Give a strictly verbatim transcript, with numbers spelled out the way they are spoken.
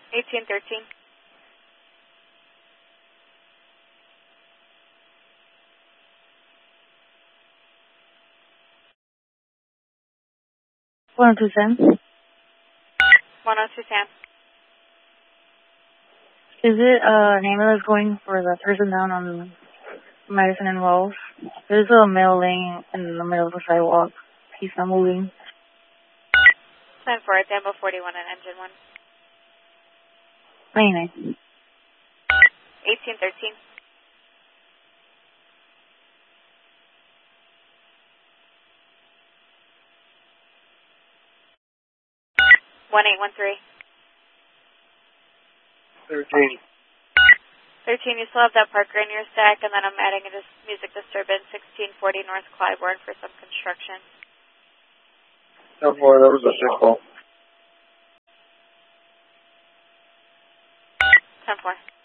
eighteen thirteen. one oh two Sam. one oh two Sam. Is it uh, an ambulance going for the person down on Madison and Wells? There's a male laying in the middle of the sidewalk. He's not moving. ten four, Tambo forty-one and engine one. ninety-nine. eighteen thirteen. one eight one three. thirteen. thirteen, you still have that Parker in your stack, and then I'm adding a dis- music disturbance, sixteen forty North Clybourne for some construction. ten four, that was a signal. ten four.